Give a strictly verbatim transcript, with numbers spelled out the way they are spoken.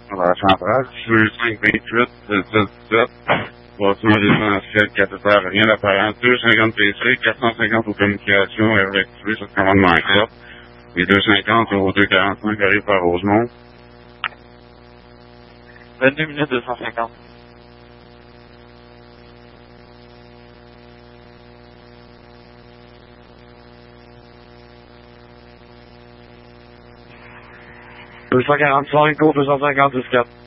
à la centrale. Sur cinq vingt-huit, sept dix-sept, bâtiment résidentiel, cathéter, rien d'apparent. deux cent cinquante P C, quatre cent cinquante aux communications, effectué sur commandement quatre. Les deux cent cinquante au deux cent quarante-cinq arrivent par Rosemont. vingt-deux minutes deux cent cinquante. deux cent quarante-cinq, go deux cent cinquante, dix-quatre.